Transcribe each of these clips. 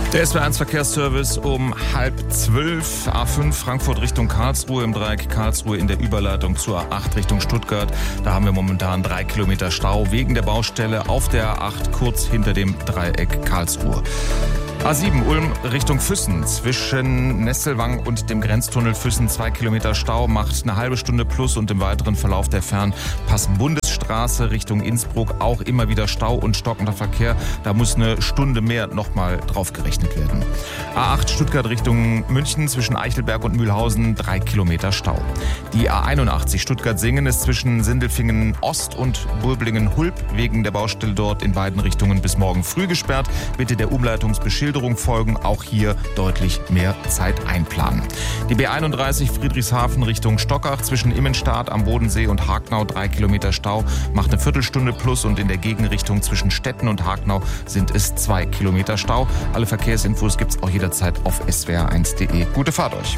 Der SWR1 Verkehrsservice um 11:30. A5 Frankfurt Richtung Karlsruhe im Dreieck Karlsruhe in der Überleitung zur A8 Richtung Stuttgart. Da haben wir momentan 3 Kilometer Stau wegen der Baustelle auf der A8 kurz hinter dem Dreieck Karlsruhe. A7 Ulm Richtung Füssen. Zwischen Nesselwang und dem Grenztunnel Füssen 2 Kilometer Stau, macht eine halbe Stunde plus und im weiteren Verlauf der Fernpass-Bundesstraße Richtung Innsbruck auch immer wieder Stau und stockender Verkehr. Da muss eine Stunde mehr nochmal drauf gerechnet werden. A8 Stuttgart Richtung München zwischen Eichelberg und Mühlhausen 3 Kilometer Stau. Die A81 Stuttgart-Singen ist zwischen Sindelfingen Ost und Bulblingen-Hulb wegen der Baustelle dort in beiden Richtungen bis morgen früh gesperrt. Bitte der Umleitungsbeschilderung folgen, auch hier deutlich mehr Zeit einplanen. Die B31 Friedrichshafen Richtung Stockach zwischen Immenstadt am Bodensee und Hagnau 3 Kilometer Stau, macht eine Viertelstunde plus und in der Gegenrichtung zwischen Stetten und Hagnau sind es 2 Kilometer Stau. Alle Verkehrsinfos gibt's auch jederzeit auf swr1.de. Gute Fahrt euch!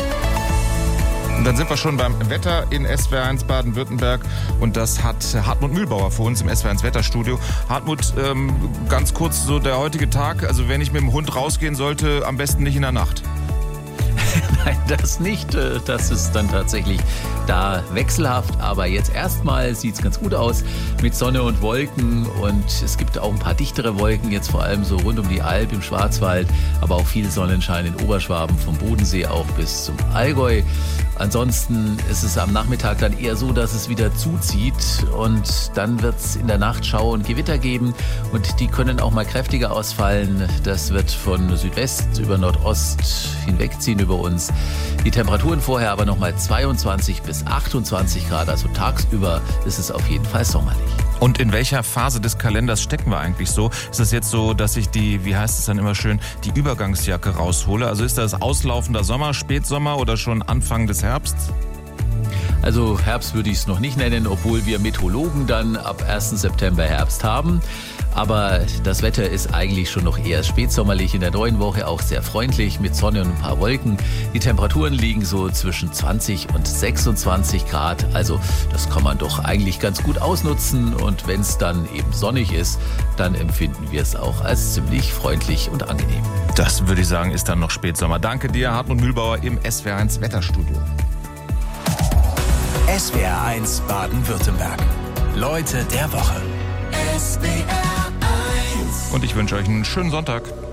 Und dann sind wir schon beim Wetter in SWR1 Baden-Württemberg und das hat Hartmut Mühlbauer für uns im SWR1 Wetterstudio. Hartmut, ganz kurz so der heutige Tag, also wenn ich mit dem Hund rausgehen sollte, am besten nicht in der Nacht. Nein, das nicht. Das ist dann tatsächlich da wechselhaft. Aber jetzt erstmal sieht es ganz gut aus mit Sonne und Wolken. Und es gibt auch ein paar dichtere Wolken, jetzt vor allem so rund um die Alp im Schwarzwald. Aber auch viel Sonnenschein in Oberschwaben, vom Bodensee auch bis zum Allgäu. Ansonsten ist es am Nachmittag dann eher so, dass es wieder zuzieht. Und dann wird es in der Nacht Schau und Gewitter geben. Und die können auch mal kräftiger ausfallen. Das wird von Südwest über Nordost hinwegziehen über uns. Die Temperaturen vorher aber nochmal 22 bis 28 Grad, also tagsüber ist es auf jeden Fall sommerlich. Und in welcher Phase des Kalenders stecken wir eigentlich so? Ist es jetzt so, dass ich die, wie heißt es dann immer schön, die Übergangsjacke raushole? Also ist das auslaufender Sommer, Spätsommer oder schon Anfang des Herbsts? Also Herbst würde ich es noch nicht nennen, obwohl wir Meteorologen dann ab 1. September Herbst haben. Aber das Wetter ist eigentlich schon noch eher spätsommerlich, in der neuen Woche auch sehr freundlich mit Sonne und ein paar Wolken. Die Temperaturen liegen so zwischen 20 und 26 Grad. Also das kann man doch eigentlich ganz gut ausnutzen. Und wenn es dann eben sonnig ist, dann empfinden wir es auch als ziemlich freundlich und angenehm. Das würde ich sagen, ist dann noch Spätsommer. Danke dir, Hartmut Mühlbauer im SWR1 Wetterstudio. SWR1 Baden-Württemberg. Leute der Woche. Und ich wünsche euch einen schönen Sonntag.